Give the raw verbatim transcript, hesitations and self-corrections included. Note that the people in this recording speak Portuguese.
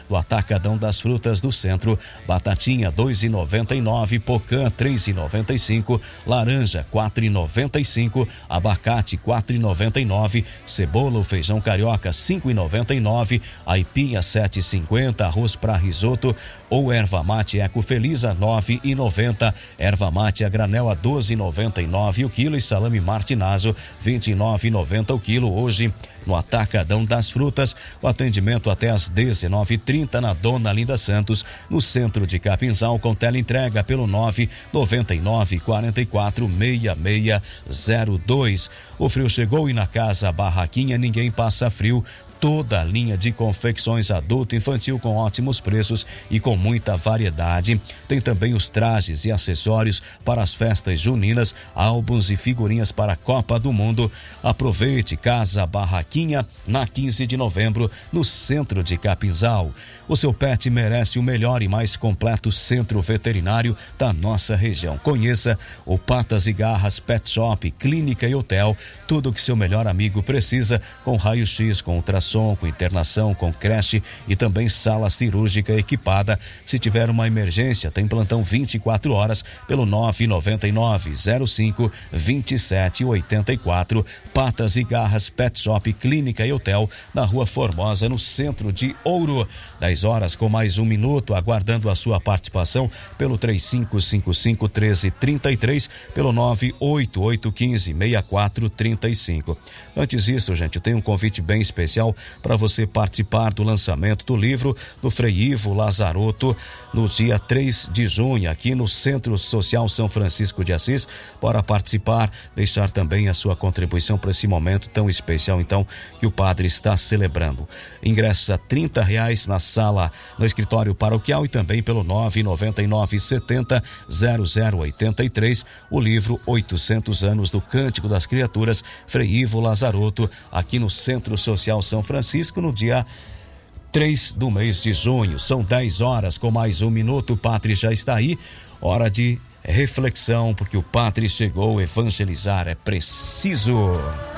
do Atacadão das Frutas do Centro. Batatinha dois e noventa e nove, pocã três e noventa e cinco, laranja quatro e noventa e cinco, abacate quatro e noventa e nove, cebola ou feijão carioca cinco e noventa e nove, aipinha sete e cinquenta, arroz para risoto ou erva mate Eco Feliz a nove e noventa, erva mate a granel a doze e noventa e nove o quilo e salame Martinazzo vinte e nove e noventa o quilo. Hoje no Atacadão das Frutas, o atendimento até às dezenove e trinta na Dona Linda Santos, no centro de Capinzal, com teleentrega pelo nove noventa e nove, quarenta e quatro, sessenta e seis zero dois. O frio chegou e na Casa Barraquinha ninguém passa frio. Toda a linha de confecções adulto e infantil com ótimos preços e com muita variedade. Tem também os trajes e acessórios para as festas juninas, álbuns e figurinhas para a Copa do Mundo. Aproveite, Casa Barraquinha, na quinze de novembro, no centro de Capinzal. O seu pet merece o melhor e mais completo centro veterinário da nossa região. Conheça o Patas e Garras Pet Shop, clínica e hotel, tudo o que seu melhor amigo precisa, com raio-x, com ultrassom, com internação, com creche e também sala cirúrgica equipada. Se tiver uma emergência, tem plantão vinte e quatro horas pelo nove noventa e nove, zero cinco, vinte e sete oitenta e quatro. Patas e Garras Pet Shop, clínica e hotel, na Rua Formosa, no centro de Ouro. dez horas com mais um minuto, aguardando a sua participação pelo três cinco cinco cinco, um três três três, pelo nove oito oito um cinco, seis quatro três cinco. Antes disso, gente, eu tenho um convite bem especial para você participar do lançamento do livro do Frei Ivo Lazarotto no dia três de junho, aqui no Centro Social São Francisco de Assis. Bora participar, deixar também a sua contribuição para esse momento tão especial, então, que o padre está celebrando. Ingressos a trinta reais na sala, no escritório paroquial, e também pelo nove noventa e nove, setenta, zero zero oitenta e três. O livro oitocentos anos do Cântico das Criaturas, Frei Ivo Lazarotto, aqui no Centro Social São Francisco, no dia três do mês de junho. São dez horas com mais um minuto. O padre já está aí. Hora de reflexão, porque o padre chegou. Evangelizar é preciso.